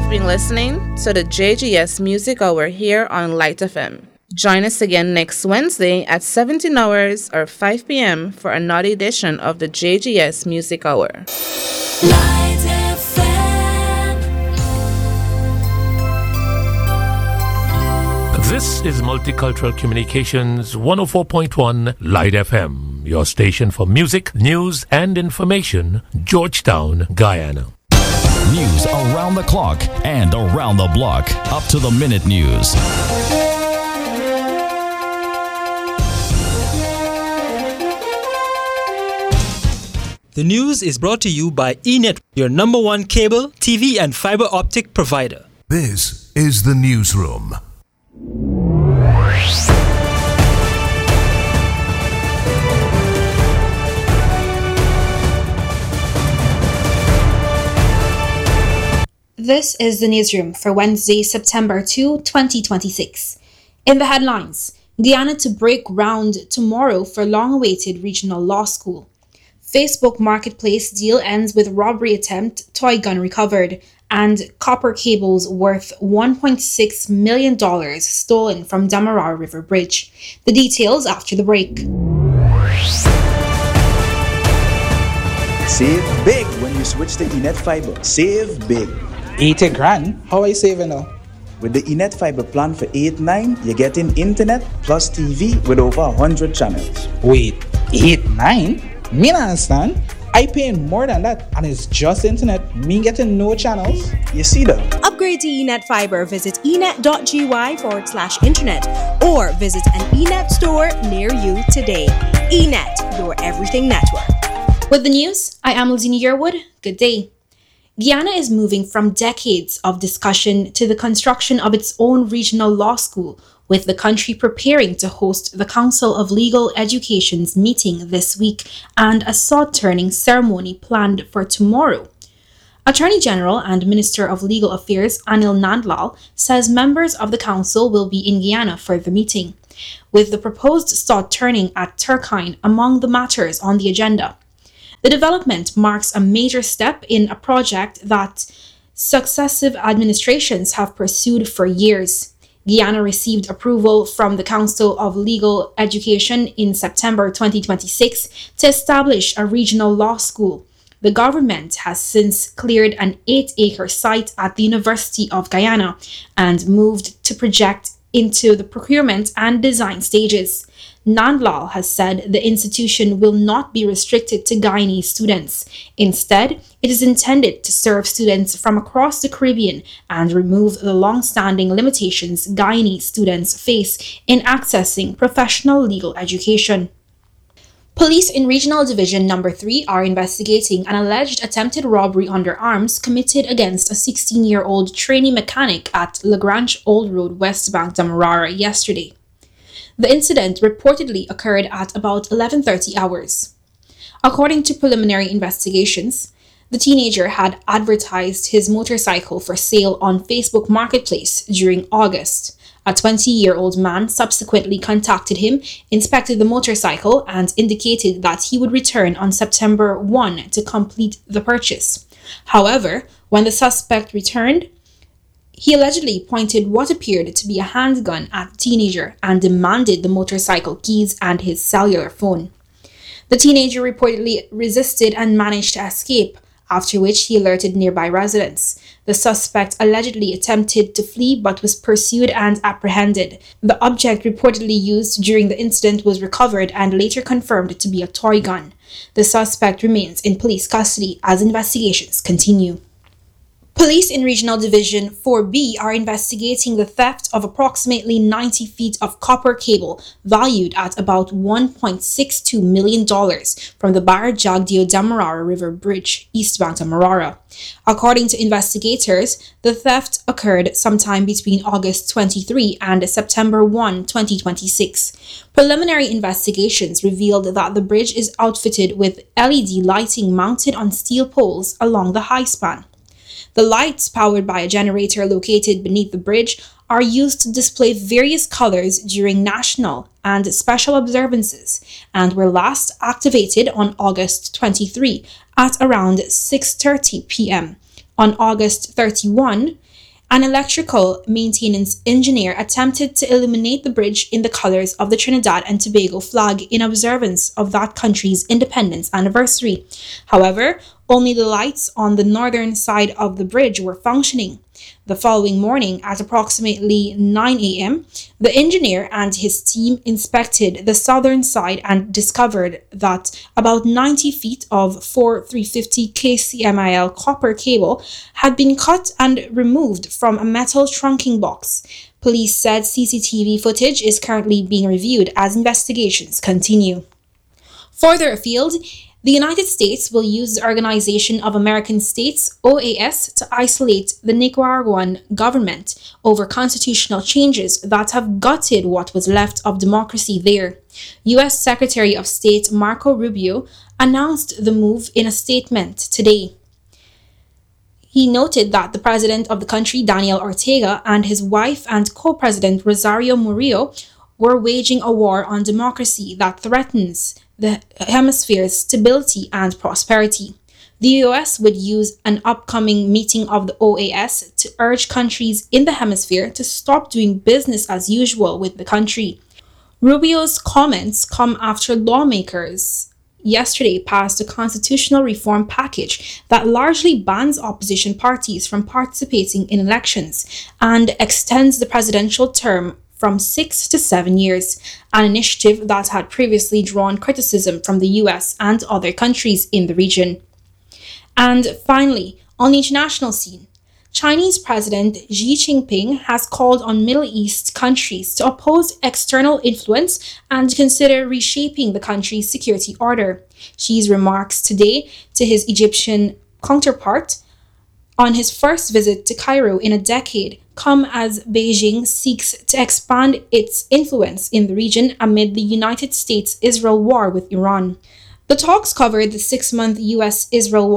have been listening to the JGS Music Hour here on Light FM. Join us again next Wednesday at 17 hours or 5 p.m. for another edition of the JGS Music Hour. Light FM. This is Multicultural Communications 104.1 Light FM, your station for music, news, and information, Georgetown, Guyana. News around the clock and around the block. Up to the minute news. The news is brought to you by eNet, your number one cable, TV, and fiber optic provider. This is the Newsroom. This is the Newsroom for Wednesday, September 2, 2026. In the headlines, Guyana to break ground tomorrow for long-awaited regional law school. Facebook Marketplace deal ends with robbery attempt, toy gun recovered, and copper cables worth $1.6 million stolen from Demerara River Bridge. The details after the break. Save big when you switch to eNet Fiber. Save big. 80 grand? How are you saving now? With the eNet Fiber plan for 8-9, you're getting internet plus TV with over 100 channels. Wait, 8-9? Me not understand. I paying more than that and it's just internet. Me getting no channels. You see that? Upgrade to eNet Fiber. Visit enet.gy/internet or visit an eNet store near you today. eNet, your everything network. With the news, I am Lizina Yearwood. Good day. Guyana is moving from decades of discussion to the construction of its own regional law school, with the country preparing to host the Council of Legal Education's meeting this week and a sod-turning ceremony planned for tomorrow. Attorney General and Minister of Legal Affairs Anil Nandlal says members of the council will be in Guyana for the meeting, with the proposed sod-turning at Turkine among the matters on the agenda. The development marks a major step in a project that successive administrations have pursued for years. Guyana received approval from the Council of Legal Education in September 2026 to establish a regional law school. The government has since cleared an 8-acre site at the University of Guyana and moved to project into the procurement and design stages. Nandlal has said the institution will not be restricted to Guyanese students. Instead, it is intended to serve students from across the Caribbean and remove the long-standing limitations Guyanese students face in accessing professional legal education. Police in Regional Division No. 3 are investigating an alleged attempted robbery under arms committed against a 16-year-old trainee mechanic at Lagrange Old Road, West Bank, Demerara yesterday. The incident reportedly occurred at about 11:30 hours. According to preliminary investigations, the teenager had advertised his motorcycle for sale on Facebook Marketplace during August. A 20-year-old man subsequently contacted him, inspected the motorcycle, and indicated that he would return on September 1 to complete the purchase. However, when the suspect returned, he allegedly pointed what appeared to be a handgun at the teenager and demanded the motorcycle keys and his cellular phone. The teenager reportedly resisted and managed to escape, after which he alerted nearby residents. The suspect allegedly attempted to flee but was pursued and apprehended. The object reportedly used during the incident was recovered and later confirmed to be a toy gun. The suspect remains in police custody as investigations continue. Police in Regional Division 4B are investigating the theft of approximately 90 feet of copper cable valued at about $1.62 million from the Barra-Jagdeo Demerara River Bridge, East Bank, Demerara. According to investigators, the theft occurred sometime between August 23 and September 1, 2026. Preliminary investigations revealed that the bridge is outfitted with LED lighting mounted on steel poles along the high span. The lights, powered by a generator located beneath the bridge, are used to display various colors during national and special observances and were last activated on August 23 at around 6:30 p.m. On August 31, An electrical maintenance engineer attempted to illuminate the bridge in the colors of the Trinidad and Tobago flag in observance of that country's independence anniversary. However, only the lights on the northern side of the bridge were functioning. The following morning, at approximately 9 a.m., the engineer and his team inspected the southern side and discovered that about 90 feet of 350 kcmil copper cable had been cut and removed from a metal trunking box. Police said CCTV footage is currently being reviewed as investigations continue. Further afield, the United States will use the Organization of American States, OAS, to isolate the Nicaraguan government over constitutional changes that have gutted what was left of democracy there. U.S. Secretary of State Marco Rubio announced the move in a statement today. He noted that the president of the country, Daniel Ortega, and his wife and co-president Rosario Murillo were waging a war on democracy that threatens the hemisphere's stability and prosperity. The US would use an upcoming meeting of the OAS to urge countries in the hemisphere to stop doing business as usual with the country. Rubio's comments come after lawmakers yesterday passed a constitutional reform package that largely bans opposition parties from participating in elections and extends the presidential term from 6 to 7 years, an initiative that had previously drawn criticism from the US and other countries in the region. And finally, on the international scene, Chinese President Xi Jinping has called on Middle East countries to oppose external influence and consider reshaping the country's security order. Xi's remarks today to his Egyptian counterpart on his first visit to Cairo in a decade come as Beijing seeks to expand its influence in the region amid the United States-Israel war with Iran. The talks covered the 6-month US-Israel war